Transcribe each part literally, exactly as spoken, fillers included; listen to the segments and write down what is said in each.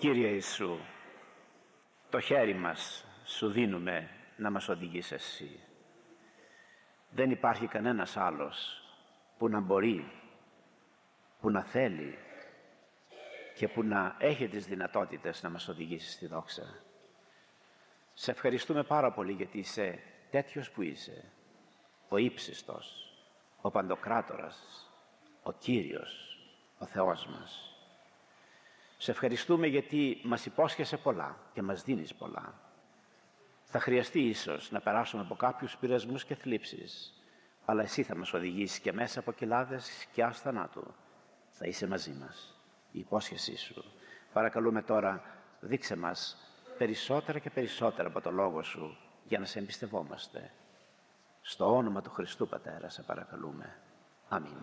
Κύριε Ιησού, το χέρι μας σου δίνουμε να μας οδηγείς εσύ. Δεν υπάρχει κανένας άλλος που να μπορεί, που να θέλει και που να έχει τις δυνατότητες να μας οδηγήσει στη δόξα. Σε ευχαριστούμε πάρα πολύ γιατί είσαι τέτοιος που είσαι, ο ύψιστος, ο παντοκράτορας, ο Κύριος, ο Θεός μας. Σε ευχαριστούμε γιατί μας υπόσχεσαι πολλά και μας δίνεις πολλά. Θα χρειαστεί ίσως να περάσουμε από κάποιους πειρασμούς και θλίψεις, αλλά εσύ θα μας οδηγήσεις και μέσα από κοιλάδες σκιάς θανάτου. Θα είσαι μαζί μας. Η υπόσχεσή σου. Παρακαλούμε τώρα, δείξε μας περισσότερα και περισσότερα από το Λόγο σου για να σε εμπιστευόμαστε. Στο όνομα του Χριστού Πατέρα σε παρακαλούμε. Αμήν.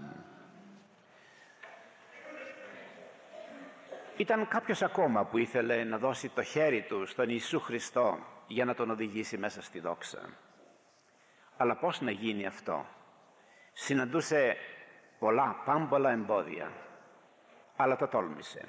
Ήταν κάποιος ακόμα που ήθελε να δώσει το χέρι του στον Ιησού Χριστό για να τον οδηγήσει μέσα στη δόξα. Αλλά πώς να γίνει αυτό? Συναντούσε πολλά, πάμπολα εμπόδια, αλλά το τόλμησε.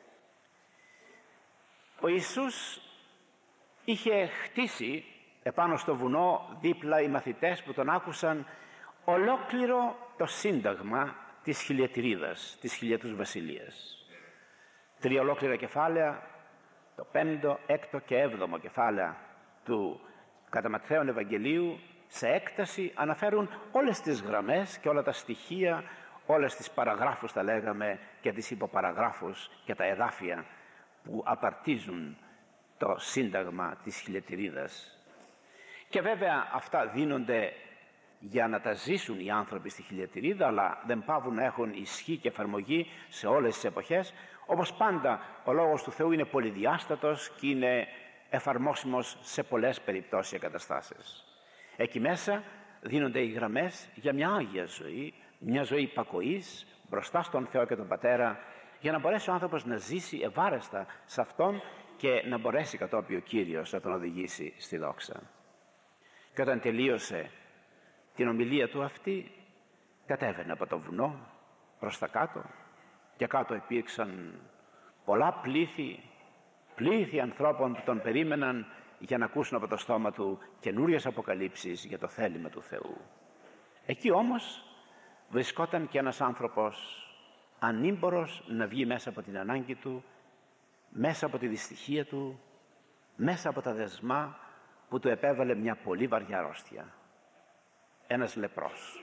Ο Ιησούς είχε χτίσει επάνω στο βουνό, δίπλα οι μαθητές που τον άκουσαν, ολόκληρο το σύνταγμα της χιλιατηρίδας, της χιλιατούς βασιλείας. Τρία ολόκληρα κεφάλαια, το πέμπτο, έκτο και έβδομο κεφάλαια του κατά Ματθαίον Ευαγγελίου, σε έκταση αναφέρουν όλες τις γραμμές και όλα τα στοιχεία, όλες τις παραγράφους θα λέγαμε και τις υποπαραγράφους και τα εδάφια που απαρτίζουν το σύνταγμα της χιλιατηρίδας. Και βέβαια αυτά δίνονται για να τα ζήσουν οι άνθρωποι στη χιλιατηρίδα, αλλά δεν πάβουν να έχουν ισχύ και εφαρμογή σε όλες τις εποχές. Όπως πάντα ο Λόγος του Θεού είναι πολυδιάστατος και είναι εφαρμόσιμος σε πολλές περιπτώσεις και καταστάσεις. Εκεί μέσα δίνονται οι γραμμές για μια άγια ζωή, μια ζωή υπακοής μπροστά στον Θεό και τον Πατέρα, για να μπορέσει ο άνθρωπος να ζήσει ευάρεστα σε Αυτόν και να μπορέσει κατόπιν ο Κύριος να τον οδηγήσει στη δόξα. Και όταν τελείωσε την ομιλία του αυτή, κατέβαινε από το βουνό προς τα κάτω, και κάτω υπήρξαν πολλά πλήθη, πλήθη ανθρώπων που τον περίμεναν για να ακούσουν από το στόμα του καινούριες αποκαλύψεις για το θέλημα του Θεού. Εκεί όμως βρισκόταν και ένας άνθρωπος ανήμπορος να βγει μέσα από την ανάγκη του, μέσα από τη δυστυχία του, μέσα από τα δεσμά που του επέβαλε μια πολύ βαριά αρρώστια. Ένας λεπρός.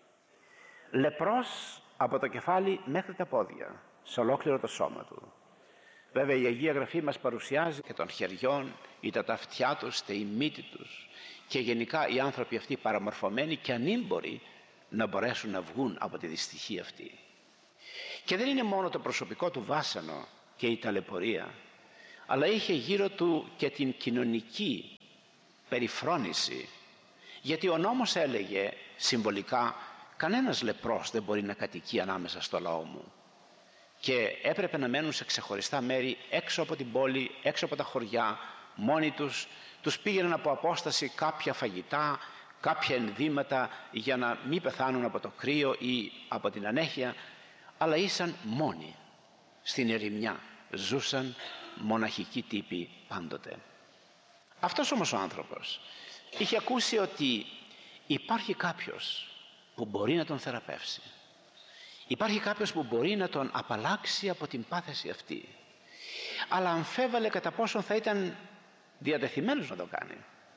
Λεπρός από το κεφάλι μέχρι τα πόδια, σε ολόκληρο το σώμα του. Βέβαια η Αγία Γραφή μας παρουσιάζει και των χεριών, είτε τα αυτιά τους, είτε η μύτη τους, και γενικά οι άνθρωποι αυτοί παραμορφωμένοι και ανήμποροι να μπορέσουν να βγουν από τη δυστυχία αυτή. Και δεν είναι μόνο το προσωπικό του βάσανο και η ταλαιπωρία, αλλά είχε γύρω του και την κοινωνική περιφρόνηση, γιατί ο νόμος έλεγε συμβολικά κανένας λεπρός δεν μπορεί να κατοικεί ανάμεσα στο λαό μου, και έπρεπε να μένουν σε ξεχωριστά μέρη έξω από την πόλη, έξω από τα χωριά, μόνοι τους. Τους πήγαιναν από απόσταση κάποια φαγητά, κάποια ενδύματα για να μην πεθάνουν από το κρύο ή από την ανέχεια, αλλά ήσαν μόνοι στην ερημιά, ζούσαν μοναχικοί τύποι πάντοτε. Αυτός όμως ο άνθρωπος είχε ακούσει ότι υπάρχει κάποιος που μπορεί να τον θεραπεύσει, υπάρχει κάποιος που μπορεί να τον απαλλάξει από την πάθηση αυτή, αλλά αμφέβαλε κατά πόσον θα ήταν διατεθειμένος να το κάνει.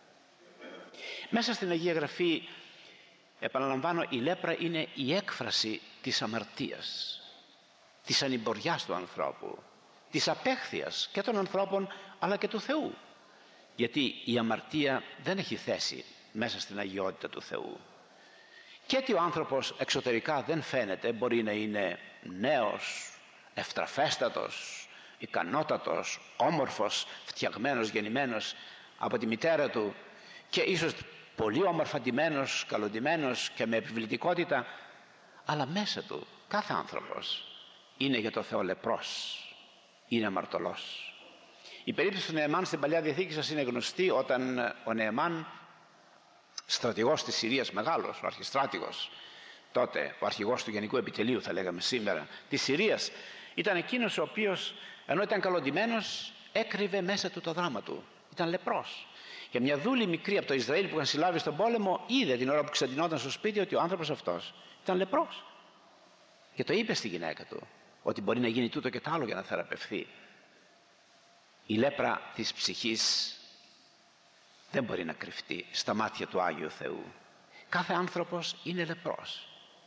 Μέσα στην Αγία Γραφή, επαναλαμβάνω, η λέπρα είναι η έκφραση της αμαρτίας, της ανημποριάς του ανθρώπου, της απέχθειας και των ανθρώπων αλλά και του Θεού, γιατί η αμαρτία δεν έχει θέση μέσα στην αγιότητα του Θεού. Και ότι ο άνθρωπος εξωτερικά δεν φαίνεται, μπορεί να είναι νέος, ευτραφέστατος, ικανότατος, όμορφος, φτιαγμένος, γεννημένος από τη μητέρα του και ίσως πολύ όμορφα ντυμένος, καλοντυμένος και με επιβλητικότητα, αλλά μέσα του κάθε άνθρωπος είναι για το Θεό λεπρός, είναι αμαρτωλός. Η περίπτωση του Νεεμάν στην Παλιά Διαθήκη σας είναι γνωστή, όταν ο Νεεμάν, στρατηγός της Συρίας, μεγάλος, ο αρχιστράτηγος, τότε ο αρχηγός του Γενικού Επιτελείου θα λέγαμε σήμερα της Συρίας, Ήταν εκείνος ο οποίος, ενώ ήταν καλοντημένος, έκρυβε μέσα του το δράμα του. Ήταν λεπρός. Και μια δούλη μικρή από το Ισραήλ που είχαν συλλάβει στον πόλεμο είδε την ώρα που ξαντινόταν στο σπίτι ότι ο άνθρωπος αυτός ήταν λεπρός. Και το είπε στη γυναίκα του ότι μπορεί να γίνει τούτο και τ' άλλο για να θεραπευθεί. Η λέπρα της ψυχής δεν μπορεί να κρυφτεί στα μάτια του Άγιου Θεού. Κάθε άνθρωπος είναι λεπρός.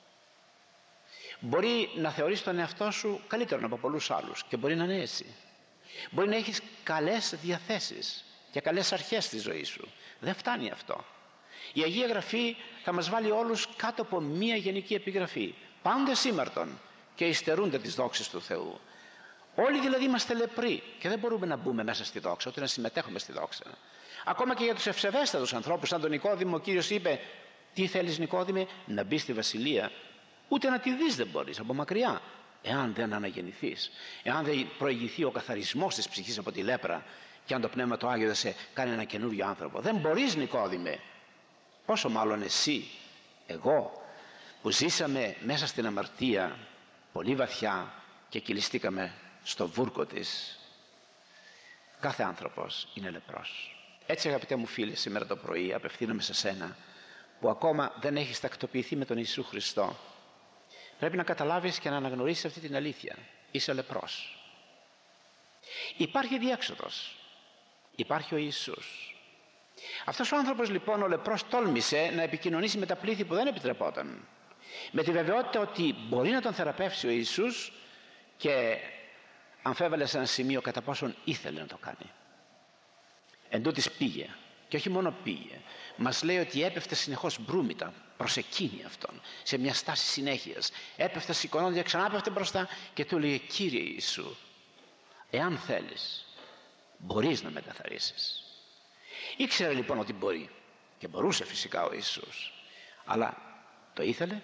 Μπορεί να θεωρείς τον εαυτό σου καλύτερο από πολλούς άλλους και μπορεί να είναι έτσι. Μπορεί να έχεις καλές διαθέσεις και καλές αρχές στη ζωή σου. Δεν φτάνει αυτό. Η Αγία Γραφή θα μας βάλει όλους κάτω από μία γενική επιγραφή. Πάντες ήμαρτον και υστερούνται τις δόξες του Θεού. Όλοι δηλαδή είμαστε λεπροί και δεν μπορούμε να μπούμε μέσα στη δόξα, ούτε να συμμετέχουμε στη δόξα. Ακόμα και για τους ευσεβέστατους ανθρώπους, σαν τον Νικόδημο, ο Κύριος είπε: τι θέλεις, Νικόδημε? Να μπει στη βασιλεία. Ούτε να τη δεις δεν μπορείς, από μακριά, εάν δεν αναγεννηθείς, εάν δεν προηγηθεί ο καθαρισμός της ψυχής από τη λέπρα και αν το Πνεύμα το Άγιο δεν σε κάνει ένα καινούριο άνθρωπο. Δεν μπορείς, Νικόδημε. Πόσο μάλλον εσύ, εγώ, που ζήσαμε μέσα στην αμαρτία πολύ βαθιά και κυλιστήκαμε στο βούρκο της. Κάθε άνθρωπος είναι λεπρός. Έτσι, αγαπητέ μου φίλε, σήμερα το πρωί απευθύνομαι σε σένα που ακόμα δεν έχεις τακτοποιηθεί με τον Ιησού Χριστό. Πρέπει να καταλάβεις και να αναγνωρίσεις αυτή την αλήθεια. Είσαι λεπρός. Υπάρχει διέξοδος. Υπάρχει ο Ιησούς. Αυτός ο άνθρωπος λοιπόν, ο λεπρός, τόλμησε να επικοινωνήσει με τα πλήθη που δεν επιτρεπόταν, με τη βεβαιότητα ότι μπορεί να τον θεραπεύσει ο Ιησούς, και αμφέβαλε σε ένα σημείο κατά πόσον ήθελε να το κάνει. Εν τούτης πήγε. Και όχι μόνο πήγε, μας λέει ότι έπεφτε συνεχώς μπρούμητα προς εκείνη αυτόν, σε μια στάση συνέχειας. Έπεφτε σηκωνόταν και ξανά έπεφτε μπροστά και του έλεγε: Κύριε Ιησού, εάν θέλεις, μπορείς να με καθαρίσεις. Ήξερε λοιπόν ότι μπορεί, και μπορούσε φυσικά ο Ιησούς, αλλά το ήθελε?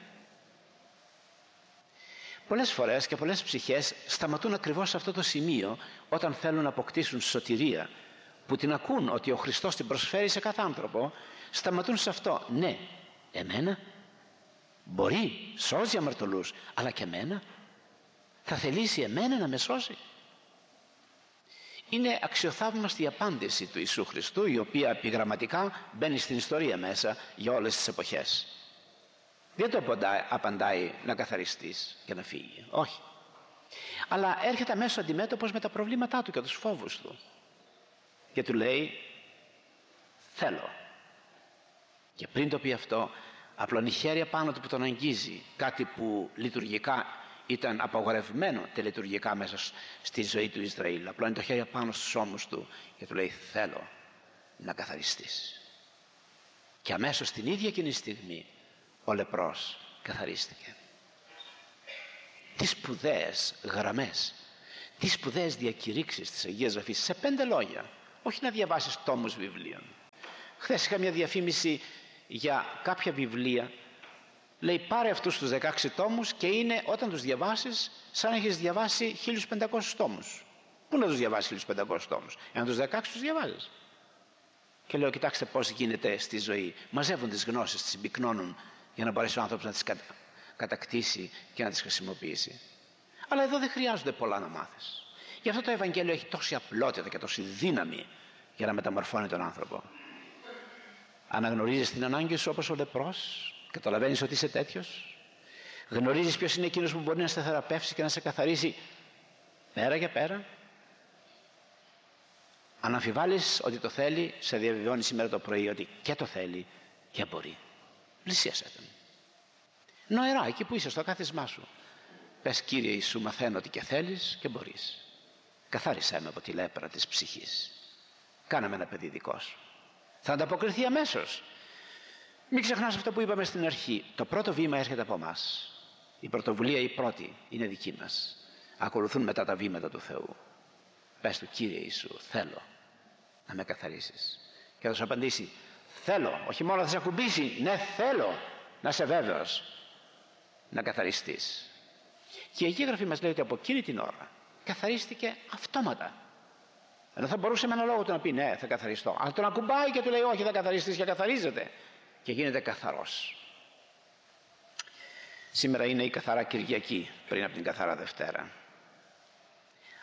Πολλές φορές και πολλές ψυχές σταματούν ακριβώς σε αυτό το σημείο όταν θέλουν να αποκτήσουν σωτηρία, που την ακούν ότι ο Χριστός την προσφέρει σε κάθε άνθρωπο. Σταματούν σε αυτό. Ναι, εμένα μπορεί, σώζει αμαρτωλούς, αλλά και εμένα θα θελήσει εμένα να με σώσει? Είναι αξιοθαύμαστη η απάντηση του Ιησού Χριστού, η οποία επιγραμματικά μπαίνει στην ιστορία μέσα για όλες τις εποχές. Δεν το απαντάει να καθαριστείς και να φύγει, όχι, αλλά έρχεται αμέσως αντιμέτωπος με τα προβλήματά του και τους φόβους του και του λέει: θέλω. Και πριν το πει αυτό, απλώνει χέρια πάνω του που τον αγγίζει, κάτι που λειτουργικά ήταν απαγορευμένο τελετουργικά μέσα στη ζωή του Ισραήλ. Απλώνει το χέρια πάνω στους ώμους του και του λέει: θέλω να καθαριστείς. Και αμέσως την ίδια εκείνη στιγμή ο λεπρός καθαρίστηκε. Τι σπουδαίες γραμμές, τι σπουδαίες διακηρύξεις της Αγίας Γραφής, σε πέντε λόγια. Όχι να διαβάσεις τόμους βιβλίων. Χθες είχα μια διαφήμιση για κάποια βιβλία. Λέει: πάρε αυτούς τους δεκαέξι τόμους και είναι, όταν τους διαβάσεις, σαν να έχεις διαβάσει χίλιους πεντακόσιους τόμους. Πού να τους διαβάσεις χίλιους πεντακόσιους τόμους, εάν τους δεκαέξι τους διαβάζεις? Και λέω: κοιτάξτε πώς γίνεται στη ζωή. Μαζεύουν τις γνώσεις, τις συμπυκνώνουν για να μπορέσει ο άνθρωπος να τις κατα... κατακτήσει και να τις χρησιμοποιήσει. Αλλά εδώ δεν χρειάζονται πολλά να μάθεις. Γι' αυτό το Ευαγγέλιο έχει τόση απλότητα και τόση δύναμη για να μεταμορφώνει τον άνθρωπο. Αναγνωρίζεις την ανάγκη σου όπως ο λεπρός? Καταλαβαίνεις ότι είσαι τέτοιος? Γνωρίζεις ποιος είναι εκείνος που μπορεί να σε θεραπεύσει και να σε καθαρίσει πέρα για πέρα? Αν αμφιβάλλεις ότι το θέλει, σε διαβεβαιώνει σήμερα το πρωί ότι και το θέλει και μπορεί. Πλησίασέ τον. Νοερά, εκεί που είσαι, στο κάθισμά σου, πες: Κύριε Ιησού, μαθαίνω ότι και θέλεις και μπορείς. Καθάρισέ με από τη λέπρα της ψυχής. Κάνε με ένα παιδί δικό σου. Θα ανταποκριθεί αμέσως. Μην ξεχνάς αυτό που είπαμε στην αρχή. Το πρώτο βήμα έρχεται από εμάς. Η πρωτοβουλία η πρώτη είναι δική μας. Ακολουθούν μετά τα βήματα του Θεού. Πες του: Κύριε Ιησού, θέλω να με καθαρίσεις. Και θα σου απαντήσει: θέλω. Όχι μόνο θα σε ακουμπήσει, ναι, θέλω να είσαι βέβαιος να καθαριστείς. Και η Αγία Γραφή μας λέει ότι από εκείνη την ώρα καθαρίστηκε αυτόματα. Ενώ θα μπορούσε με ένα λόγο του να πει: ναι, θα καθαριστώ. Αλλά τον ακουμπάει και του λέει: όχι, θα καθαριστείς, και καθαρίζεται. Και γίνεται καθαρός. Σήμερα είναι η καθαρά Κυριακή πριν από την καθαρά Δευτέρα.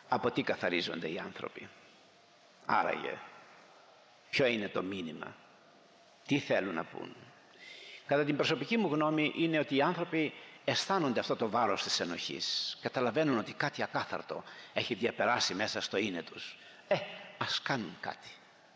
Από τι καθαρίζονται οι άνθρωποι? Άραγε, ποιο είναι το μήνυμα? Τι θέλουν να πούν? Κατά την προσωπική μου γνώμη είναι ότι οι άνθρωποι αισθάνονται αυτό το βάρος της ενοχής. Καταλαβαίνουν ότι κάτι ακάθαρτο έχει διαπεράσει μέσα στο είναι τους. Ε, ας κάνουν κάτι.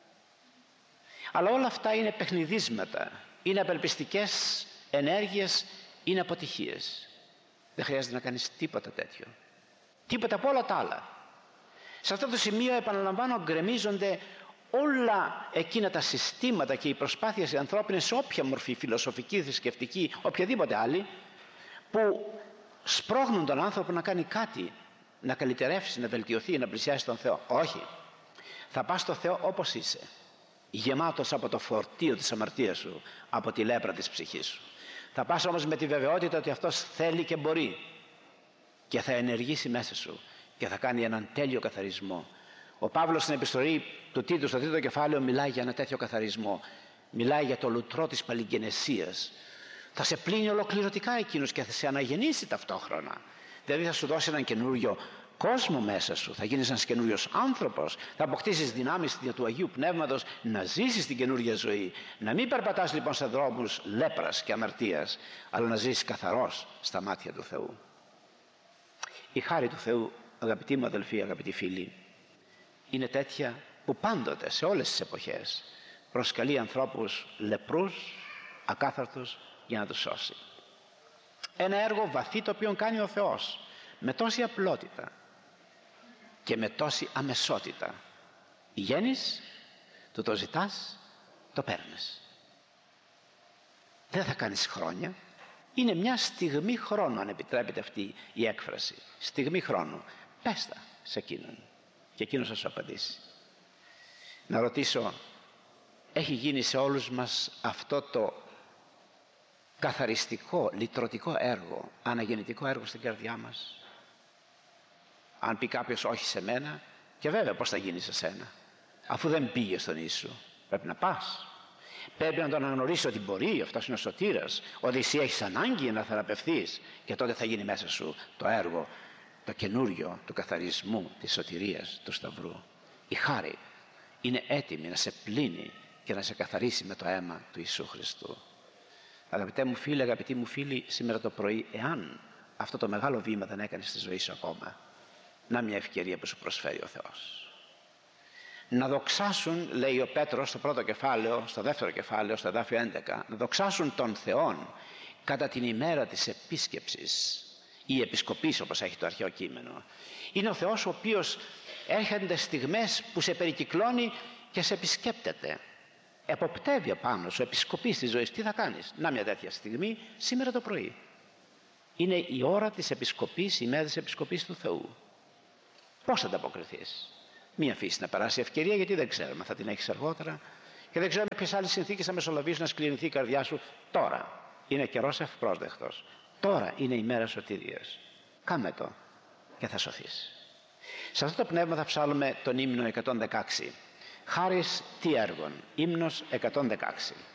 Αλλά όλα αυτά είναι παιχνιδίσματα, είναι απελπιστικές ενέργειες, είναι αποτυχίες. Δεν χρειάζεται να κάνεις τίποτα τέτοιο. Τίποτα από όλα τα άλλα. Σε αυτό το σημείο, επαναλαμβάνω, γκρεμίζονται όλα εκείνα τα συστήματα και οι προσπάθειες οι ανθρώπινες σε όποια μορφή, φιλοσοφική, θρησκευτική, οποιαδήποτε άλλη, που σπρώχνουν τον άνθρωπο να κάνει κάτι, να καλυτερεύσει, να βελτιωθεί, να πλησιάσει τον Θεό. Όχι. Θα πας στο Θεό όπως είσαι, γεμάτος από το φορτίο της αμαρτίας σου, από τη λέπρα της ψυχής σου. Θα πας όμως με τη βεβαιότητα ότι αυτός θέλει και μπορεί και θα ενεργήσει μέσα σου και θα κάνει έναν τέλειο καθαρισμό. Ο Παύλος στην επιστολή του Τίτου στο τρίτο κεφάλαιο μιλάει για ένα τέτοιο καθαρισμό. Μιλάει για το λουτρό της παλιγγενεσίας. Θα σε πλύνει ολοκληρωτικά εκείνος και θα σε αναγεννήσει ταυτόχρονα. Δηλαδή θα σου δώσει έναν καινούριο κόσμο μέσα σου, θα γίνεις ένας καινούριος άνθρωπος, θα αποκτήσεις δυνάμεις δια του Αγίου Πνεύματος να ζήσεις την καινούργια ζωή. Να μην περπατάς λοιπόν σε δρόμους λέπρας και αμαρτίας, αλλά να ζήσεις καθαρός στα μάτια του Θεού. Η χάρη του Θεού, αγαπητοί μου αδελφοί, αγαπητοί φίλοι, είναι τέτοια που πάντοτε σε όλες τις εποχές προσκαλεί ανθρώπους λεπρούς, ακάθαρτους, για να τους σώσει. Ένα έργο βαθύ το οποίο κάνει ο Θεός με τόση απλότητα και με τόση αμεσότητα. Πηγαίνεις, του το ζητάς, το παίρνεις. Δεν θα κάνεις χρόνια. Είναι μια στιγμή χρόνου, αν επιτρέπετε αυτή η έκφραση. Στιγμή χρόνου. Πες τα σε εκείνον και εκείνος θα σου απαντήσει. Να ρωτήσω, έχει γίνει σε όλους μας αυτό το καθαριστικό, λυτρωτικό έργο, αναγεννητικό έργο στην καρδιά μας? Αν πει κάποιος όχι σε μένα, και βέβαια πώς θα γίνει σε σένα, αφού δεν πήγε στον Ιησού? Πρέπει να πας. Πρέπει να τον αναγνωρίσεις ότι μπορεί, αυτός είναι ο σωτήρας, ότι εσύ έχεις ανάγκη να θεραπευθείς, και τότε θα γίνει μέσα σου το έργο, το καινούριο του καθαρισμού, της σωτηρίας, του Σταυρού. Η χάρη είναι έτοιμη να σε πλύνει και να σε καθαρίσει με το αίμα του Ιησού Χριστού. Αγαπητέ μου φίλοι, αγαπητοί μου φίλοι, σήμερα το πρωί, εάν αυτό το μεγάλο βήμα δεν έκανες στη ζωή σου ακόμα, να μια ευκαιρία που σου προσφέρει ο Θεός. Να δοξάσουν, λέει ο Πέτρος στο πρώτο κεφάλαιο, στο δεύτερο κεφάλαιο, στο εδάφιο έντεκα, να δοξάσουν τον Θεόν κατά την ημέρα της επίσκεψης ή επισκοπής, όπως έχει το αρχαίο κείμενο. Είναι ο Θεός ο οποίος έρχονται στιγμές που σε περικυκλώνει και σε επισκέπτεται. Εποπτεύει απάνω σου, επισκοπής της ζωής. Τι θα κάνεις? Να μια τέτοια στιγμή σήμερα το πρωί. Είναι η ώρα της επισκοπής, η μέρα της επισκοπής του Θεού. Πώς θα ανταποκριθείς? Μην αφήσεις να περάσει ευκαιρία, γιατί δεν ξέρουμε, θα την έχεις αργότερα και δεν ξέρουμε ποιες άλλες συνθήκες θα μεσολαβήσουν να σκληρυνθεί η καρδιά σου. Τώρα είναι καιρός ευπρόσδεκτος. Τώρα είναι η μέρα σωτηρίας. Κάμε το και θα σωθείς. Σε αυτό το πνεύμα θα ψάλουμε τον ύμνο εκατόν δεκαέξι. Χάρις τι έργων, ύμνος εκατόν δεκαέξι.